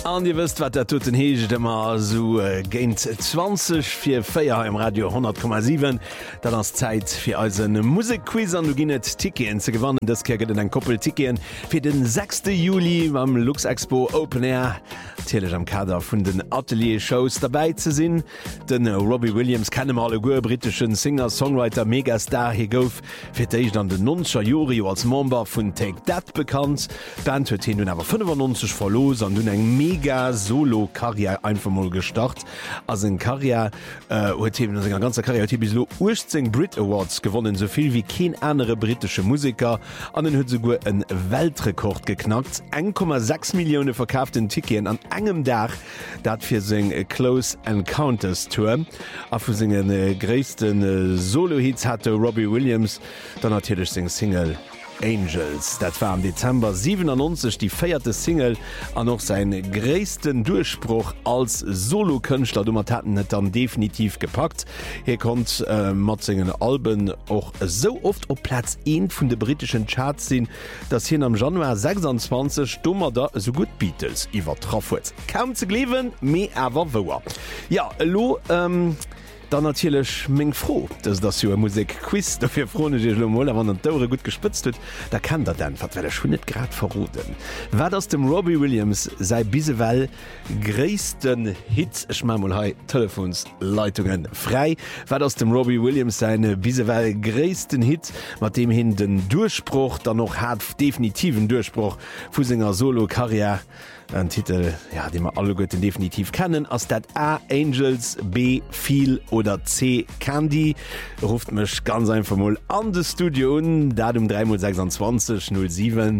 An Di wisst, wat der toten heget immer so géint 20 fir Féier im Radio 10,7. Dat ass Zäit fir als en Musikquiz an du ginnet Tikien ze gewannen. Dës keget en Koppel Tikien fir den 6. Juli am Luxexpo Open Air. Telech am Kader vun den Atelier-Shows dabei ze sinn. Den Robbie Williams kenne alle goer britischen Singer, Songwriter, Megastar hi gouf fir d'éich an den 90er Jori als Member vun Take That bekannt. Band huet hin hun awer 95 verlos an dun eng mega Solo-Karriere einfachmal gestart. As en Karriere huet enger ganzer Karriere bis lo 18 Brit Awards gewonnen, soviel wie kein andere britische Musiker. An den huet sogar en Weltrekord geknackt. 1,6 Millionen verkauften Tikien an engem Dach, dat fir seg Close Encounters Tour. A vu segen gréissten Solo-Hits hatte Robbie Williams dann natürlich seg Single Angels. Dat war am Dezember 97 die 4. Single an noch sein gréissten Durchspruch als Solokünstler. Dummer hatten net dann definitiv gepackt. Hier kommt Matzingen Alben auch so oft op Platz 1 vun de britischen Charts sinn, dass hin am Januar 26 dummer da so gut Beatles iwwer traff huet. Kaum ze glewen, mé awer woer. Ja, lo, dann natürlich még froh, dass das so Musikquiz dafür froh wann der Daure gut gespitzt huet, da kann der dann wat schon net grad verroden. War das dem Robbie Williams sei bisewell gréissten Hit Schmamulhai Telefonsleitungen frei, war das dem Robbie Williams seine bisewell gréissten Hit, mat dem hin den Durchspruch dann noch hat definitiven Durchspruch Fusinger Solo-Karriere. Ein Titel, ja, den wir alle Götten definitiv kennen, als dat A. Angels, B. Feel oder C. Candy. Ruft mich ganz einfach mal an das Studio und Datum 3x26 07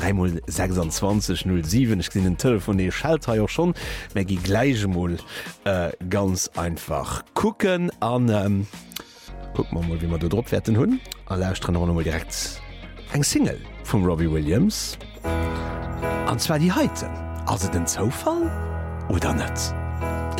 3x26 07. Ich sehe den Telefon, der schaltet ja schon. Wir gehen gleich mal ganz einfach gucken an. Gucken wir mal, wie wir da drauf werden können. Und lauschen wir mal direkt ein Single von Robbie Williams. Und zwar die heute. Also den Zufall oder nicht?